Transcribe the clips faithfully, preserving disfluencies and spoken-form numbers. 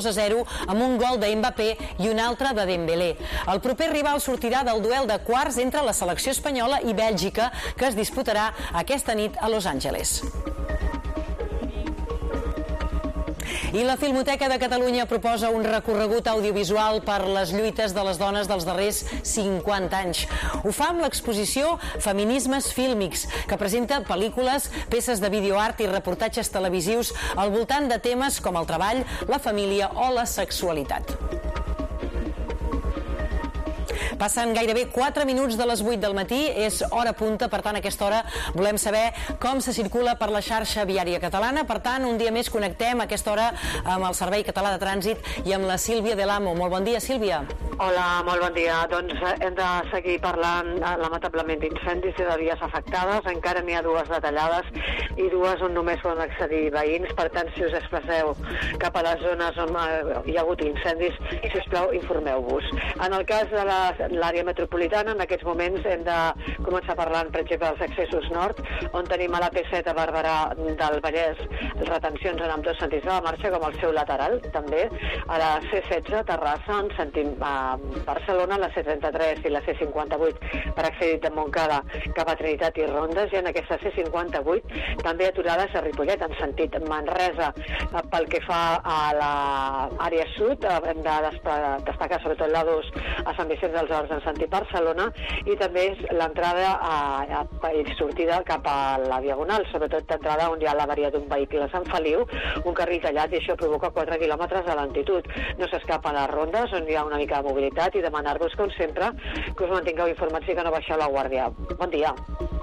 a zero amb un gol de Mbappé i un altre de Dembélé. El proper rival sortirà del duel de quarts entre la selecció espanyola i Bèlgica, que es disputarà aquesta nit a Los Angeles. I la Filmoteca de Catalunya proposa un recorregut audiovisual per les lluites de les dones dels darrers cinquanta anys. Ho fa amb l'exposició Feminismes Fílmics, que presenta pel·lícules, peces de videoart i reportatges televisius al voltant de temes com el treball, la família o la sexualitat. Passen gairebé quatre minuts de les vuit del matí, és hora punta, per tant a aquesta hora volem saber com se circula per la xarxa viària catalana. Per tant, un dia més connectem a aquesta hora amb el Servei Català de Trànsit i amb la Sílvia de l'Amo. Molt bon dia, Sílvia. Hola, molt bon dia. Doncs hem de seguir parlant lamentablement d'incendis i de vies afectades. Encara n'hi ha dues detallades i dues on només poden accedir veïns. Per tant, si us desplaceu cap a les zones on hi ha hagut incendis, sisplau, informeu-vos. En el cas de la l'àrea metropolitana, en aquests moments hem de començar parlant, per exemple, dels accessos nord, on tenim a la P set a Barberà del Vallès retencions en ambdós sentits de la marxa, com el seu lateral, també. A la C setze, Terrassa, en sentim a Barcelona, la C trenta-tres i la C cinquanta-vuit per accedir de Montcada cap a Trinitat i Rondes, i en aquesta C cinquanta-vuit també aturades a Ripollet, en sentit Manresa. Pel que fa a l'àrea sud, hem de destacar sobretot l'A dos a Sant Vicenç dels Horts en sentit Barcelona, i també és l'entrada a, a, i sortida cap a la Diagonal, sobretot d'entrada on hi ha l'avaria d'un vehicle a Sant Feliu, un carril tallat, i això provoca quatre quilòmetres de lentitud. No s'escapen les rondes, on hi ha una mica de mobilitat, i demanar-vos, com sempre, que us mantingueu informats i que no baixeu la guàrdia. Bon dia.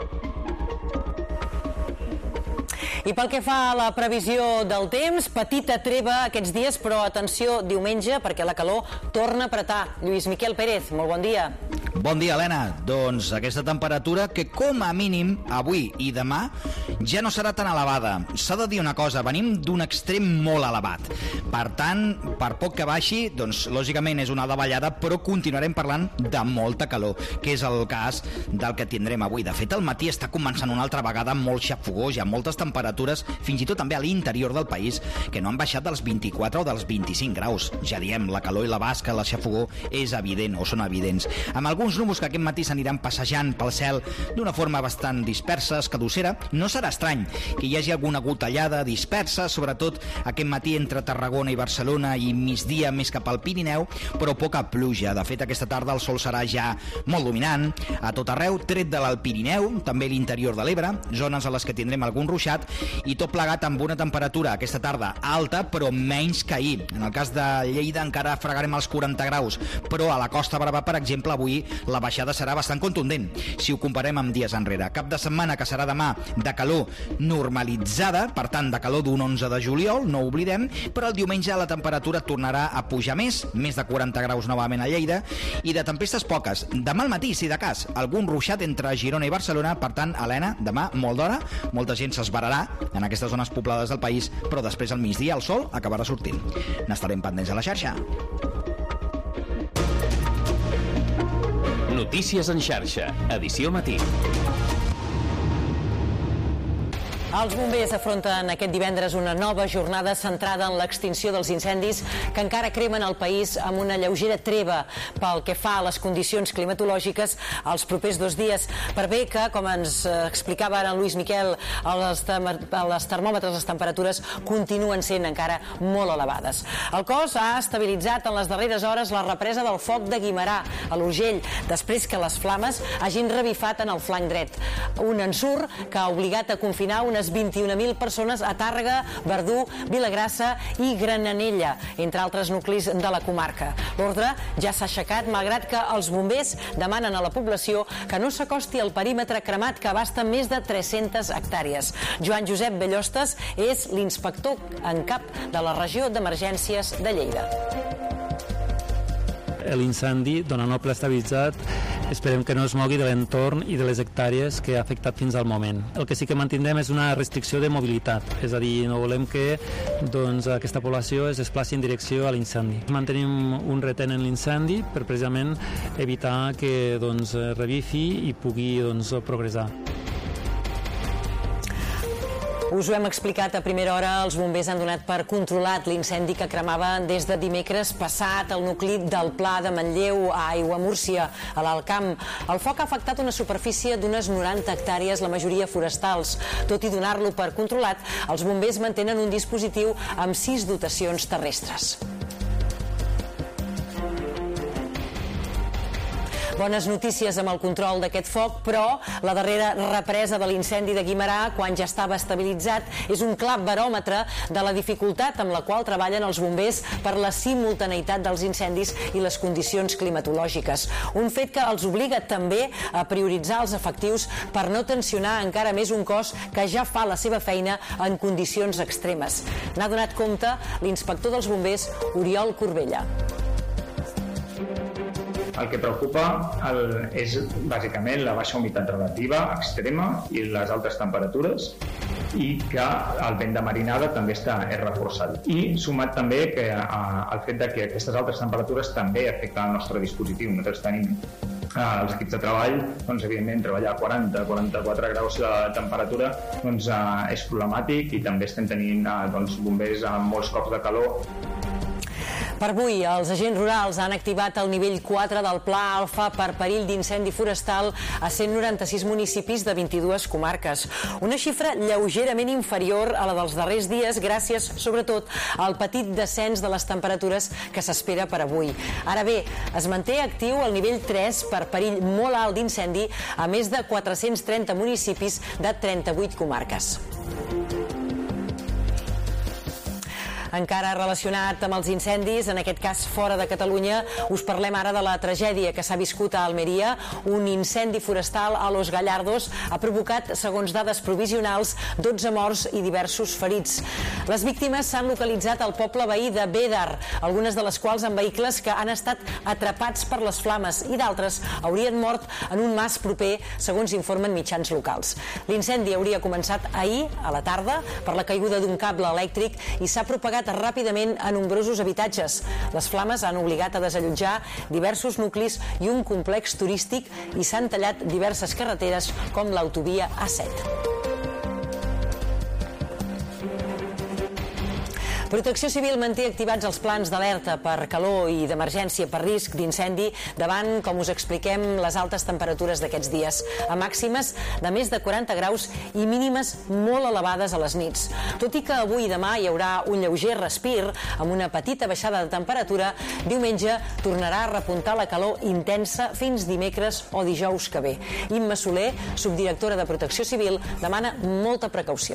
I pel que fa a la previsió del temps, petita treva aquests dies, però atenció, diumenge, perquè la calor torna a apretar. Lluís Miquel Pérez, molt bon dia. Bon dia, Helena. Doncs aquesta temperatura que com a mínim avui i demà ja no serà tan elevada. S'ha de dir una cosa, venim d'un extrem molt elevat. Per tant, per poc que baixi, doncs lògicament és una davallada, però continuarem parlant de molta calor, que és el cas del que tindrem avui. De fet, el matí està començant una altra vegada molt xafogós, hi ha moltes temperatures, fins i tot també a l'interior del país, que no han baixat dels vint-i-quatre o dels vint-i-cinc graus. Ja diem, la calor i la basca, la xafogó, és evident o són evidents. Amb alguns núvols que aquest matí s'aniran passejant pel cel d'una forma bastant dispersa, escadussera, no serà estrany que hi hagi alguna gotellada dispersa, sobretot aquest matí entre Tarragona i Barcelona i migdia més cap al Pirineu, però poca pluja. De fet, aquesta tarda el sol serà ja molt dominant a tot arreu, tret de l'Alt Pirineu, també l'interior de l'Ebre, zones a les que tindrem algun ruixat, i tot plegat amb una temperatura aquesta tarda alta, però menys que ahir. En el cas de Lleida encara fregarem els quaranta graus, però a la Costa Brava, per exemple, avui la baixada serà bastant contundent si ho comparem amb dies enrere. Cap de setmana que serà demà de calor normalitzada, per tant de calor d'un onze de juliol, no ho oblidem, però el diumenge la temperatura tornarà a pujar més, més de quaranta graus novament a Lleida, i de tempestes poques. Demà al matí, si de cas, algun ruixat entre Girona i Barcelona. Per tant, Helena, demà molt d'hora, molta gent s'esbararà en aquestes zones poblades del país, però després al migdia el sol acabarà sortint. N'estarem pendents a la xarxa. Notícies en xarxa, edició matí. Els bombers afronten aquest divendres una nova jornada centrada en l'extinció dels incendis que encara cremen el país amb una lleugera treva pel que fa a les condicions climatològiques els propers dos dies, per bé que, com ens explicava ara en Lluís Miquel, els, els termòmetres, les temperatures continuen sent encara molt elevades. El cos ha estabilitzat en les darreres hores la represa del foc de Guimerà, a l'Urgell, després que les flames hagin revifat en el flanc dret. Un ensurt que ha obligat a confinar unes vint-i-una mil persones a Tàrrega, Verdú, Vilagrassa i Granyanella, entre altres nuclis de la comarca. L'ordre ja s'ha aixecat, malgrat que els bombers demanen a la població que no s'acosti al perímetre cremat, que abasta més de tres-centes hectàrees. Joan Josep Bellostes és l'inspector en cap de la regió d'emergències de Lleida. L'incendi, donant el ple estabilitzat, esperem que no es mogui de l'entorn i de les hectàrees que ha afectat fins al moment. El que sí que mantindrem és una restricció de mobilitat, és a dir, no volem que doncs, aquesta població es desplaci en direcció a l'incendi. Mantenim un retén en l'incendi per precisament evitar que doncs, revifi i pugui doncs, progressar. Us ho hem explicat a primera hora, els bombers han donat per controlat l'incendi que cremava des de dimecres passat al nucli del Pla de Manlleu a Aiguamúrcia, a l'Alt Camp. El foc ha afectat una superfície d'unes noranta hectàrees, la majoria forestals. Tot i donar-lo per controlat, els bombers mantenen un dispositiu amb sis dotacions terrestres. Bones notícies amb el control d'aquest foc, però la darrera represa de l'incendi de Guimerà, quan ja estava estabilitzat, és un clar baròmetre de la dificultat amb la qual treballen els bombers per la simultaneïtat dels incendis i les condicions climatològiques. Un fet que els obliga també a prioritzar els efectius per no tensionar encara més un cos que ja fa la seva feina en condicions extremes. N'ha donat compte l'inspector dels bombers, Oriol Corbella. El que preocupa el, és bàsicament la baixa humitat relativa extrema i les altes temperatures, i que el vent de marinada també està és reforçat. I sumat també que a, el fet de que aquestes altes temperatures també afecten el nostre dispositiu. Nosaltres tenim eh, els equips de treball, doncs evidentment treballar a quaranta a quaranta-quatre graus de temperatura doncs, eh, és problemàtic, i també estem tenint eh, doncs, bombers amb molts cops de calor. Per avui, els agents rurals han activat el nivell quatre del Pla Alfa per perill d'incendi forestal a cent noranta-sis municipis de vint-i-dues comarques. Una xifra lleugerament inferior a la dels darrers dies, gràcies, sobretot, al petit descens de les temperatures que s'espera per avui. Ara bé, es manté actiu el nivell tres per perill molt alt d'incendi a més de quatre-cents trenta municipis de trenta-vuit comarques. Encara relacionat amb els incendis, en aquest cas fora de Catalunya, us parlem ara de la tragèdia que s'ha viscut a Almeria. Un incendi forestal a Los Gallardos ha provocat, segons dades provisionals, dotze morts i diversos ferits. Les víctimes s'han localitzat al poble veí de Bédar, algunes de les quals en vehicles que han estat atrapats per les flames, i d'altres haurien mort en un mas proper, segons informen mitjans locals. L'incendi hauria començat ahir a la tarda per la caiguda d'un cable elèctric i s'ha propagat ràpidament a nombrosos habitatges. Les flames han obligat a desallotjar diversos nuclis i un complex turístic, i s'han tallat diverses carreteres com l'autovia A set. Protecció Civil manté activats els plans d'alerta per calor i d'emergència per risc d'incendi davant, com us expliquem, les altes temperatures d'aquests dies, a màximes de més de quaranta graus i mínimes molt elevades a les nits. Tot i que avui i demà hi haurà un lleuger respir amb una petita baixada de temperatura, diumenge tornarà a repuntar la calor intensa fins dimecres o dijous que ve. Imma Soler, subdirectora de Protecció Civil, demana molta precaució.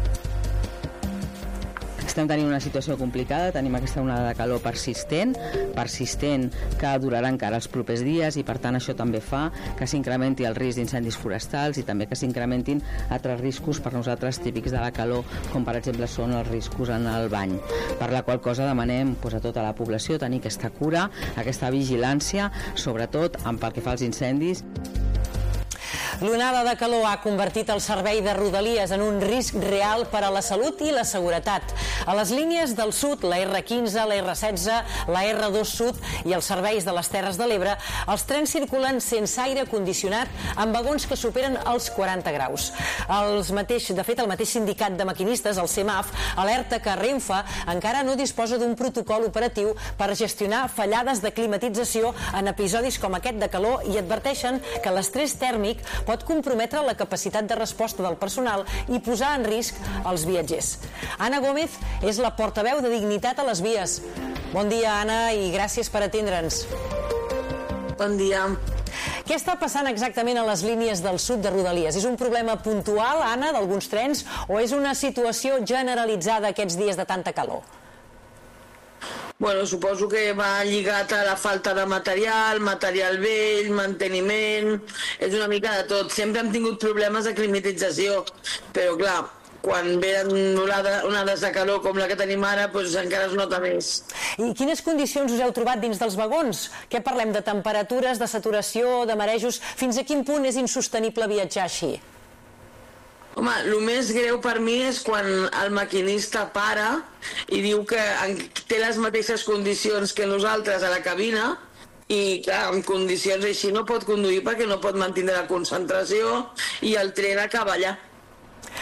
Estem tenint una situació complicada, tenim aquesta onada de calor persistent, persistent que durarà encara els propers dies, i per tant això també fa que s'incrementi el risc d'incendis forestals i també que s'incrementin altres riscos per nosaltres típics de la calor, com per exemple són els riscos en el bany. Per la qual cosa demanem pues, a tota la població tenir aquesta cura, aquesta vigilància, sobretot pel que fa als incendis. L'onada de calor ha convertit el servei de Rodalies en un risc real per a la salut i la seguretat. A les línies del sud, la erre quinze, la erre setze, la erre dos Sud i els serveis de les Terres de l'Ebre, els trens circulen sense aire condicionat amb vagons que superen els quaranta graus. Els mateix, de fet, el mateix sindicat de maquinistes, el CEMAF, alerta que Renfe encara no disposa d'un protocol operatiu per gestionar fallades de climatització en episodis com aquest de calor, i adverteixen que l'estrès tèrmic pot comprometre la capacitat de resposta del personal i posar en risc els viatgers. Anna Gómez és la portaveu de Dignitat a les vies. Bon dia, Anna, i gràcies per atendre'ns. Bon dia. Què està passant exactament a les línies del sud de Rodalies? És un problema puntual, Anna, d'alguns trens, o és una situació generalitzada aquests dies de tanta calor? Bueno, suposo que va lligat a la falta de material, material vell, manteniment, és una mica de tot. Sempre hem tingut problemes de climatització, però clar, quan venen onades de calor com la que tenim ara, doncs encara es nota més. I quines condicions us heu trobat dins dels vagons? Què parlem, de temperatures, de saturació, de marejos? Fins a quin punt és insostenible viatjar així? Home, el més greu per mi és quan el maquinista para i diu que té les mateixes condicions que nosaltres a la cabina, i clar, en condicions així no pot conduir perquè no pot mantenir la concentració i el tren acaba allà.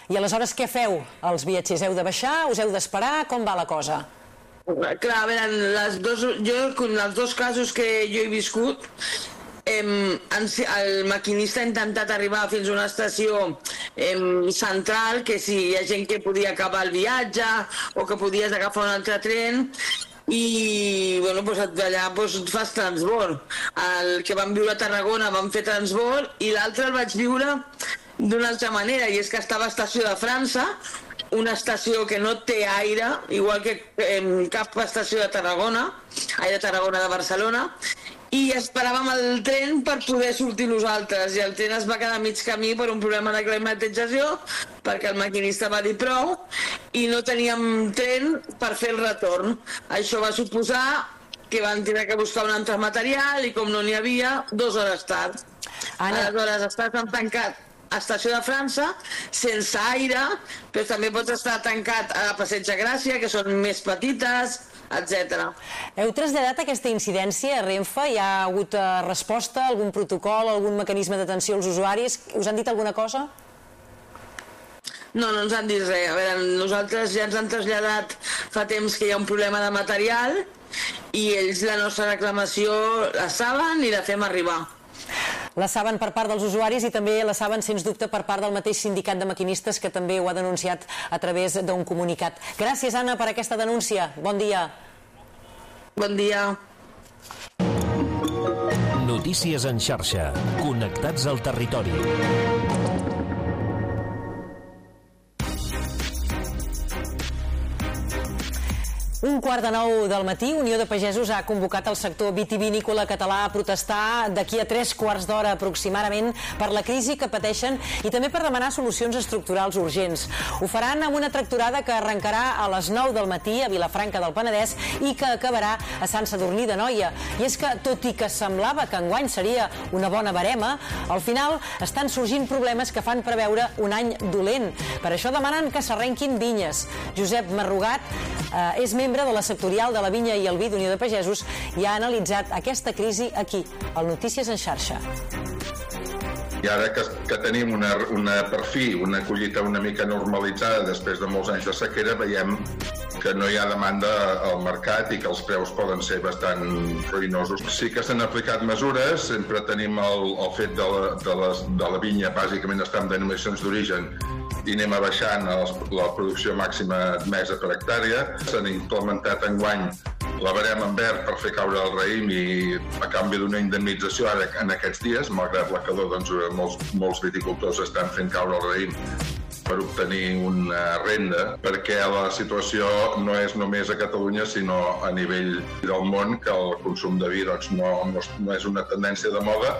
I aleshores què feu? Els viatgers heu de baixar? Us heu d'esperar? Com va la cosa? Clar, a veure, les dos, jo, en els dos casos que jo he viscut, em, el maquinista ha intentat arribar fins a una estació em, central, que si hi ha gent que podia acabar el viatge o que podies agafar un altre tren, i bueno, doncs allà doncs, fas transbord. El que vam viure a Tarragona vam fer transbord i l'altre el vaig viure d'una altra manera, i és que estava a Estació de França, una estació que no té aire, igual que eh, cap estació de Tarragona, aire de Tarragona de Barcelona, i esperàvem el tren per poder sortir nosaltres, i el tren es va quedar a mig camí per un problema de climatització, perquè el maquinista va dir prou, i no teníem tren per fer el retorn. Això va suposar que van tenir que buscar un altre material, i com no n'hi havia, dues hores tard. Anna. Aleshores, estàvem tancat a Estació de França, sense aire, però també pots estar tancat a Passeig de Gràcia, que són més petites, etcètera. Heu traslladat aquesta incidència a Renfe? Hi ha hagut eh, resposta, algun protocol, algun mecanisme d'atenció als usuaris? Us han dit alguna cosa? No, no ens han dit res. A veure, nosaltres ja ens han traslladat fa temps que hi ha un problema de material i ells la nostra reclamació la saben i la fem arribar. La saben per part dels usuaris i també la saben, sens dubte, per part del mateix sindicat de maquinistes, que també ho ha denunciat a través d'un comunicat. Gràcies, Anna, per aquesta denúncia. Bon dia. Bon dia. Notícies en xarxa. Connectats al territori. Un quart de nou del matí, Unió de Pagesos ha convocat el sector vitivinícola català a protestar d'aquí a tres quarts d'hora aproximadament per la crisi que pateixen i també per demanar solucions estructurals urgents. Ho faran amb una tractorada que arrencarà a les nou del matí a Vilafranca del Penedès i que acabarà a Sant Sadurní d'Anoia. I és que, tot i que semblava que enguany seria una bona barema, al final estan sorgint problemes que fan preveure un any dolent. Per això demanen que s'arrenquin vinyes. Josep Marrugat eh, és membre de la sectorial de la vinya i el vi d'Unió de Pagesos i ha analitzat aquesta crisi aquí, al Notícies en xarxa. I ara que, que tenim una, una, per fi una collita una mica normalitzada després de molts anys de sequera, veiem que no hi ha demanda al mercat i que els preus poden ser bastant ruïnosos. Sí que s'han aplicat mesures, sempre tenim el, el fet de la, de, les, de la vinya, bàsicament està en denominacions d'origen, i anem abaixant la producció màxima admesa per hectàrea. S'han implementat enguany la barema en verd per fer caure el raïm i a canvi d'una indemnització ara en aquests dies, malgrat la calor, doncs molts, molts viticultors estan fent caure el raïm per obtenir una renda, perquè la situació no és només a Catalunya, sinó a nivell del món, que el consum de vi doncs, no, no, no és una tendència de moda.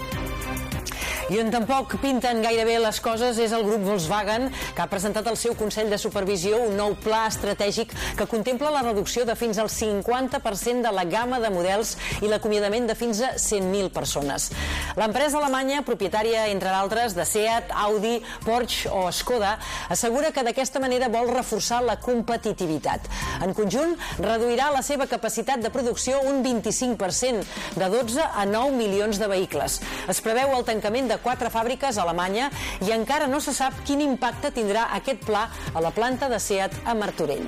I on tampoc pinten gaire bé les coses és el grup Volkswagen, que ha presentat al seu Consell de Supervisió un nou pla estratègic que contempla la reducció de fins al cinquanta per cent de la gamma de models i l'acomiadament de fins a cent mil persones. L'empresa alemanya, propietària, entre d'altres, de Seat, Audi, Porsche o Skoda, assegura que d'aquesta manera vol reforçar la competitivitat. En conjunt, reduirà la seva capacitat de producció un vint-i-cinc per cent, de dotze a nou milions de vehicles. Es preveu el tancament de quatre fàbriques a Alemanya i encara no se sap quin impacte tindrà aquest pla a la planta de Seat a Martorell.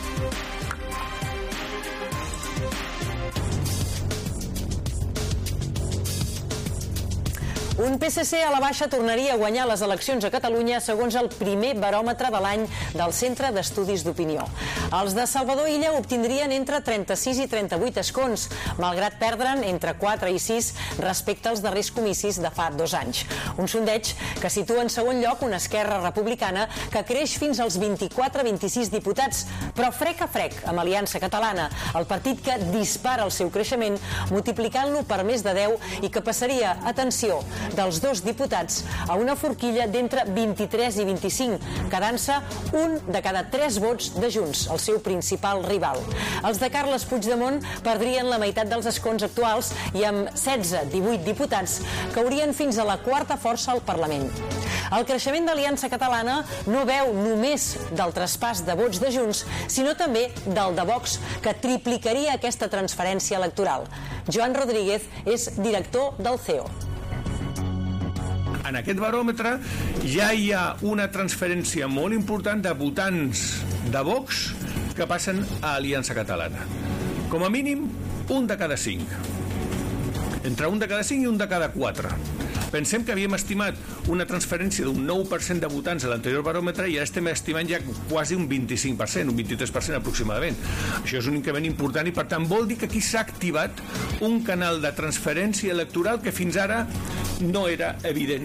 Un P S C a la baixa tornaria a guanyar les eleccions a Catalunya segons el primer baròmetre de l'any del Centre d'Estudis d'Opinió. Els de Salvador Illa obtindrien entre trenta-sis i trenta-vuit escons, malgrat perdre'n entre quatre i sis respecte als darrers comicis de fa dos anys. Un sondeig que situa en segon lloc una Esquerra Republicana que creix fins als vint-i-quatre a vint-i-sis diputats, però frec a frec amb Aliança Catalana, el partit que dispara el seu creixement multiplicant-lo per més de deu i que passaria, atenció, dels dos diputats a una forquilla d'entre vint-i-tres i vint-i-cinc, quedant-se un de cada tres vots de Junts, el seu principal rival. Els de Carles Puigdemont perdrien la meitat dels escons actuals i amb setze a divuit diputats caurien fins a la quarta força al Parlament. El creixement d'Aliança Catalana no veu només del traspàs de vots de Junts, sinó també del de Vox, que triplicaria aquesta transferència electoral. Joan Rodríguez és director del C E O. en aquest baròmetre ja hi ha una transferència molt important de votants de Vox que passen a Aliança Catalana. Com a mínim, un de cada cinc. Entre un de cada cinc i un de cada quatre. Pensem que havíem estimat una transferència d'un nou per cent de votants a l'anterior baròmetre i ara estem estimant ja quasi un vint-i-cinc per cent, un vint-i-tres per cent aproximadament. Això és un increment important i, per tant, vol dir que aquí s'ha activat un canal de transferència electoral que fins ara no era evident.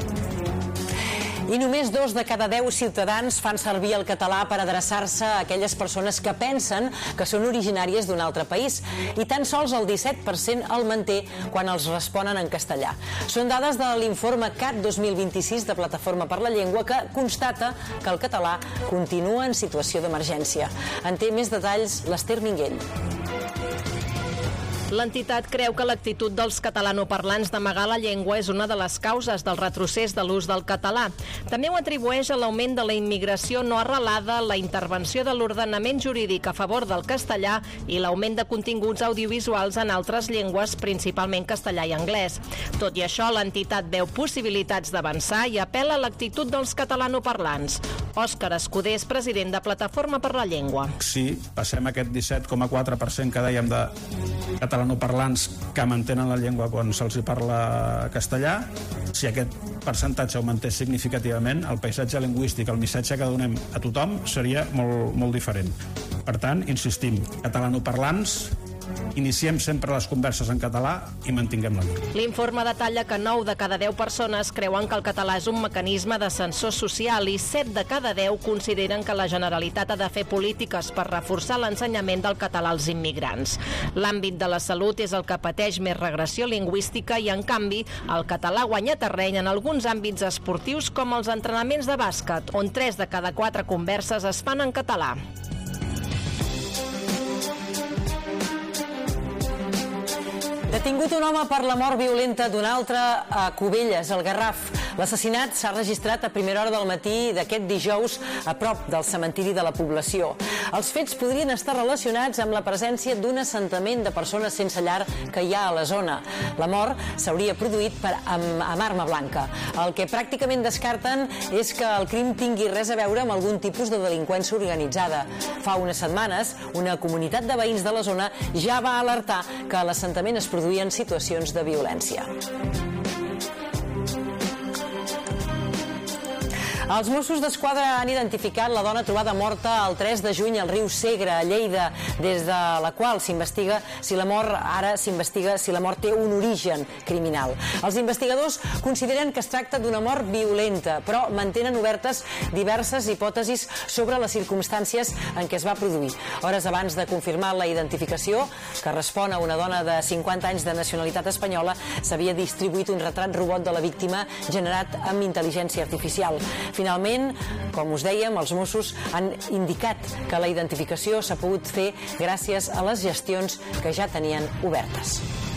I només dos de cada deu ciutadans fan servir el català per adreçar-se a aquelles persones que pensen que són originàries d'un altre país. I tan sols el disset per cent el manté quan els responen en castellà. Són dades de l'informe C A T dos mil vint-i-sis de Plataforma per la Llengua que constata que el català continua en situació d'emergència. En té més detalls l'Ester Minguell. L'entitat creu que l'actitud dels catalanoparlants d'amagar la llengua és una de les causes del retrocés de l'ús del català. També ho atribueix a l'augment de la immigració no arrelada, la intervenció de l'ordenament jurídic a favor del castellà i l'augment de continguts audiovisuals en altres llengües, principalment castellà i anglès. Tot i això, l'entitat veu possibilitats d'avançar i apel·la a l'actitud dels catalanoparlants. Òscar Escudé és president de Plataforma per la Llengua. Si passem aquest disset coma quatre per cent que dèiem de catalanoparlants que mantenen la llengua quan se'ls hi parla castellà, si aquest percentatge augmentés significativament, el paisatge lingüístic, el missatge que donem a tothom seria molt, molt diferent. Per tant, insistim, catalanoparlants, iniciem sempre les converses en català i mantinguem la llengua. L'informe detalla que nou de cada deu persones creuen que el català és un mecanisme d'ascensor social i set de cada deu consideren que la Generalitat ha de fer polítiques per reforçar l'ensenyament del català als immigrants. L'àmbit de la salut és el que pateix més regressió lingüística i, en canvi, el català guanya terreny en alguns àmbits esportius com els entrenaments de bàsquet, on tres de cada quatre converses es fan en català. Detingut un home per la mort violenta d'un altre a Cubelles, al Garraf. L'assassinat s'ha registrat a primera hora del matí d'aquest dijous a prop del cementiri de la població. Els fets podrien estar relacionats amb la presència d'un assentament de persones sense llar que hi ha a la zona. La mort s'hauria produït per, amb, amb arma blanca. El que pràcticament descarten és que el crim tingui res a veure amb algun tipus de delinqüència organitzada. Fa unes setmanes, una comunitat de veïns de la zona ja va alertar que a l'assentament es produïen situacions de violència. Els Mossos d'Esquadra han identificat la dona trobada morta el tres de juny al riu Segre, a Lleida, des de la qual s'investiga si la mort ara s'investiga si la mort té un origen criminal. Els investigadors consideren que es tracta d'una mort violenta, però mantenen obertes diverses hipòtesis sobre les circumstàncies en què es va produir. Hores abans de confirmar la identificació, que respon a una dona de cinquanta anys de nacionalitat espanyola, s'havia distribuït un retrat robot de la víctima generat amb intel·ligència artificial. Finalment, com us dèiem, els Mossos han indicat que la identificació s'ha pogut fer gràcies a les gestions que ja tenien obertes.